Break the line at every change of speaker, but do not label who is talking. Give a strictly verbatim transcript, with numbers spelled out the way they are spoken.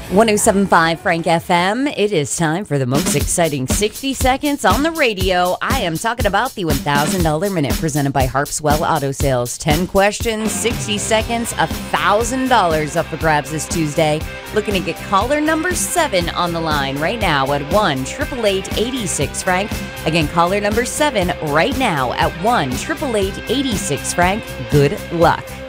one oh seven point five Frank F M. It is time for the most exciting sixty seconds on the radio. I am talking about the one thousand dollars minute presented by Harpswell Auto Sales. ten questions, sixty seconds, one thousand dollars up for grabs this Tuesday. Looking to get caller number seven on the line right now at one eight eight eight, eight six Frank. Again, caller number seven right now at one eight eight eight, eight six Frank. Good luck.